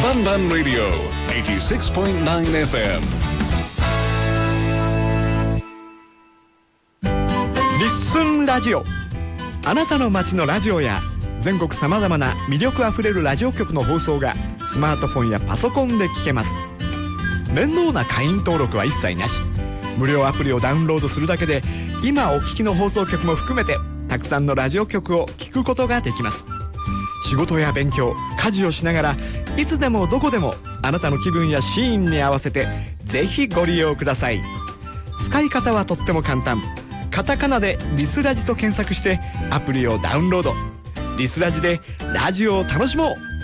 バンバンラディオ 86.9 FM。 リッスンラジオ、あなたの街のラジオや全国さまざまな魅力あふれるラジオ局の放送がスマートフォンやパソコンで聞けます。面倒な会員登録は一切なし、無料アプリをダウンロードするだけで今お聞きの放送局も含めてたくさんのラジオ局を聞くことができます。仕事や勉強、家事をしながらいつでもどこでもあなたの気分やシーンに合わせてぜひご利用ください。使い方はとっても簡単。カタカナでリスラジと検索してアプリをダウンロード。リスラジでラジオを楽しもう。